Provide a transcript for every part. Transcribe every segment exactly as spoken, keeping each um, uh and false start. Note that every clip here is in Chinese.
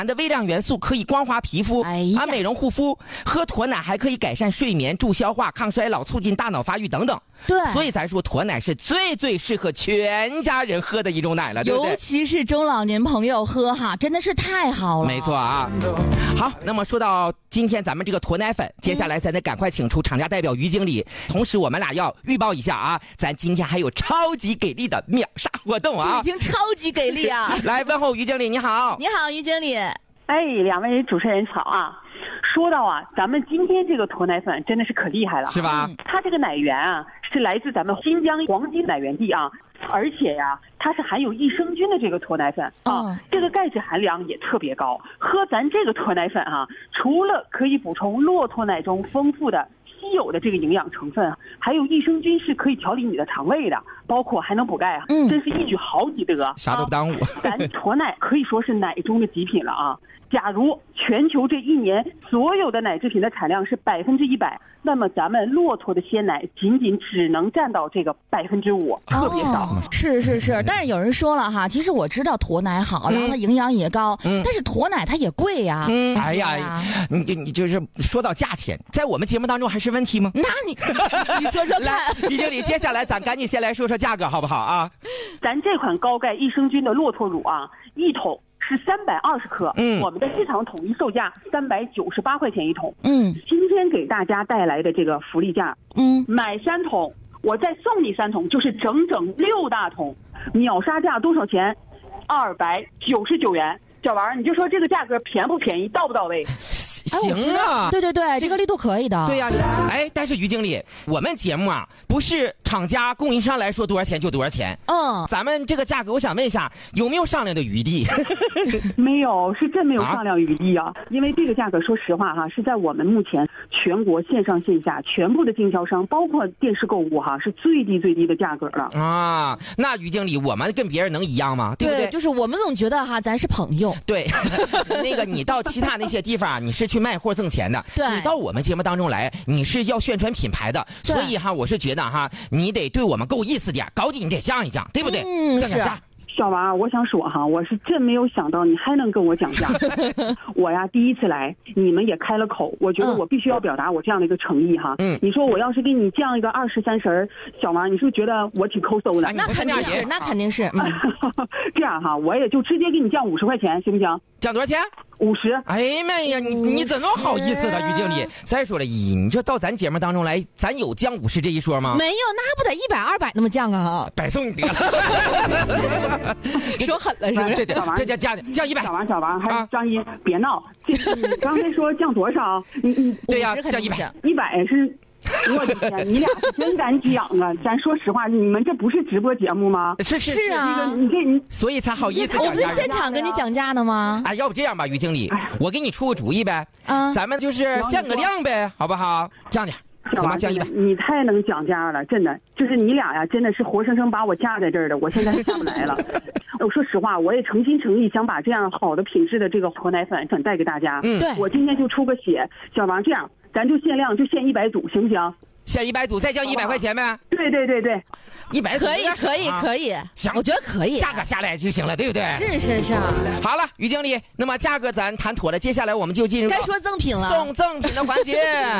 含的微量元素可以光滑皮肤， 哎呀啊，美容护肤。喝驼奶还可以改善睡眠、助消化、抗衰老、促进大脑发育等等。 对， 所以咱说驼奶是最最适合全家人喝的一种奶了，对不对？ 尤其是中老年朋友喝哈，真的是太好了。 没错啊。好，那么说到今天咱们这个驼奶粉，接下来咱得赶快请出厂家代表于经理，同时我们俩要预报一下啊，咱今天还有超级给力的秒杀活动啊！ 已经超级给力啊！ 来问候于经理，你好。 你好，于经理。 哎，两位主持人好啊！说到啊，咱们今天这个驼奶粉真的是可厉害了， 是吧？ 它这个奶源啊是来自咱们新疆黄金奶源地啊，而且呀、啊，它是含有益生菌的这个驼奶粉啊， 哦、 这个钙质含量也特别高。喝咱这个驼奶粉啊，除了可以补充骆驼奶中丰富的稀有的这个营养成分，还有益生菌是可以调理你的肠胃的，包括还能补钙啊， 嗯、 真是一举好几得， 啥都不耽误。 啊、咱驼奶可以说是奶中的极品了啊！假如全球这一年所有的奶制品的产量是百分之一百，那么咱们骆驼的鲜奶仅仅只能占到这个百分之五，特别少。 哦、是是是，但是有人说了哈，其实我知道驼奶好，然后它营养也高，嗯、但是驼奶它也贵呀。 嗯，哎呀，你就你就是说到价钱，在我们节目当中还是问题吗？ 那你你说说看， 于经理，接下来咱赶紧先来说说价格好不好啊？ 咱这款高钙益生菌的骆驼乳啊，一桶是三百二十克，嗯，我们的市场统一售价三百九十八块钱一桶， 嗯， 今天给大家带来的这个福利价， 嗯， 买三桶我再送你三桶，就是整整六大桶，秒杀价多少钱？二百九十九元。小王，你就说这个价格便不便宜，到不到位？ 行啊， 对对对，这个力度可以的。 对呀、啊，哎，但是于经理，我们节目啊，不是厂家、供应商来说多少钱就多少钱。 嗯， 咱们这个价格，我想问一下，有没有商量的余地？ 没有，是真没有商量余地啊！啊因为这个价格，说实话哈，是在我们目前全国线上线下全部的经销商，包括电视购物哈，是最低最低的价格了啊。那于经理，我们跟别人能一样吗？对不对？ 对，就是我们总觉得哈，咱是朋友。 对，那个你到其他那些地方，你是去卖货挣钱的。 对， 你到我们节目当中来，你是要宣传品牌的，所以哈，我是觉得哈，你得对我们够意思点，高低你得降一降，对不对？ 嗯， 降点价。 小王，我想说哈，我是真没有想到你还能跟我讲价。我呀，第一次来，你们也开了口，我觉得我必须要表达我这样的一个诚意哈。嗯，你说我要是给你降一个二十三十，小王，你是不是觉得我挺抠搜的？ 那肯定是，那肯定是。嗯、 这样哈，我也就直接给你降五十块钱，行不行？ 降多少钱？ 五十。 哎呀妈呀，你你怎么好意思的，于经理？再说了，姨，你这到咱节目当中来，咱有降五十这一说吗？ 没有，那不得一百二百那么降啊？ 百送你得了。 说狠了是不是？ 对对，这叫降降一百。 小王，小王，还有张一，别闹。这你刚才说降多少？你你对呀，降一百， 一百是。我的天，你俩是真敢讲啊！咱说实话，你们这不是直播节目吗？ 是是是啊， 你这你所以才好意思讲价。 我们现场跟你讲价呢吗？ 哎，要不这样吧，于经理，我给你出个主意呗。 啊， 咱们就是限个量呗，好不好？降点。 小王，降一百，你太能讲价了，真的，就是你俩呀，真的是活生生把我架在这儿的，我现在是下不来了。我说实话，我也诚心诚意想把这样好的品质的这个驼奶粉想带给大家。 嗯， 对， 我今天就出个血，小王，这样咱就限量，就限一百组，行不行？ 限一百组，再降一百块钱呗。 对对对对， 一百可以可以可以， 行， 我觉得可以， 价格下来就行了，对不对？ 是是是。 好了，于经理，那么价格咱谈妥了，接下来我们就进入该说赠品了， 送赠品的环节。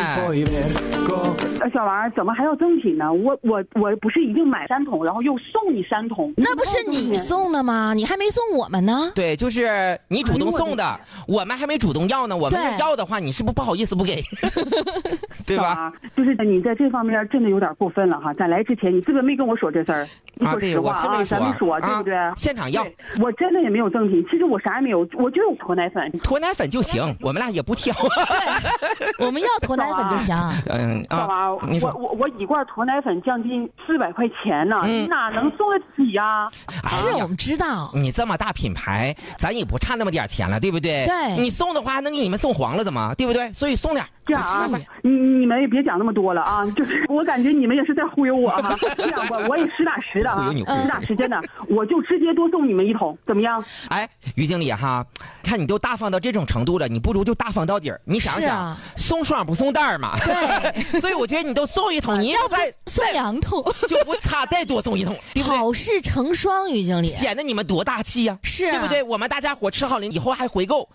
呃，小王，怎么还要赠品呢？我我我不是已经买三桶，然后又送你三桶？ 那不是你送的吗？你还没送我们呢。 对，就是你主动送的，哎、我, 我们还没主动要呢。我们要的话，你是不是不好意思不给？对吧？ 就是你在这方面真的有点过分了哈！咱来之前，你是不是没跟我说这事儿？你说实话啊，咱没说，对不对？ 现场要， 我真的也没有赠品。其实我啥也没有，我就有驼奶粉。 驼奶粉就行，我们俩也不挑。 我们要驼奶粉就行。 嗯啊， 你说我我我一罐驼奶粉将近四百块钱呢，你哪能送得起呀？ 是我们知道， 你这么大品牌，咱也不差那么点钱了，对不对？ 对， 你送的话能给你们送黄了的吗？对不对？所以送点。 这样啊，你你们也别讲那么多了啊！就是我感觉你们也是在忽悠我哈。这样我我也实打实的啊，实打实真的，我就直接多送你们一桶，怎么样？ 哎，于经理哈，看你都大方到这种程度了，你不如就大方到底儿。你想想， 啊、 送双不送单嘛。 对， 所以我觉得你都送一桶，你要再送两桶， 就不差再多送一桶，对不对？ 好事成双，于经理， 显得你们多大气呀、啊， 是、啊， 对不对？我们大家伙吃好了以后还回购，